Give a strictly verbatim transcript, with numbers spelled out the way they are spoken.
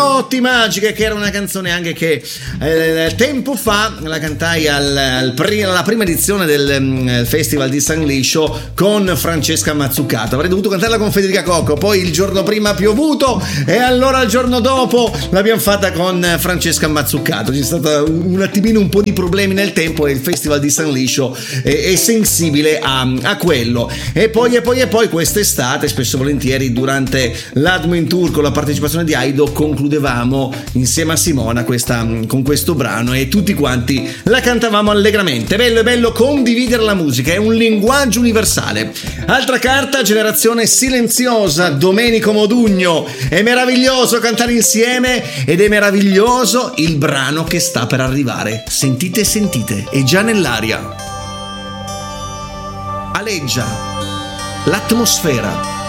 Notti Magiche, che era una canzone anche che eh, tempo fa la cantai al, al pri- alla prima edizione del um, Festival di San Liscio con Francesca Mazzucato. Avrei dovuto cantarla con Federica Cocco, poi il giorno prima ha piovuto e allora il giorno dopo l'abbiamo fatta con Francesca Mazzucato. C'è stato un, un attimino un po' di problemi nel tempo e il Festival di San Liscio è, è sensibile a, a quello. E poi e poi e poi quest'estate, spesso e volentieri durante l'Admin Tour con la partecipazione di Aido, concludevamo insieme a Simona questa, con questo brano e tutti quanti la cantavamo allegramente. Bello e bello condividere la musica, è un linguaggio universale. Altra carta, Generazione Silenziosa, Domenico Modugno. È meraviglioso cantare insieme ed è meraviglioso il brano che sta per arrivare. Sentite, sentite, è già nell'aria. Aleggia l'atmosfera.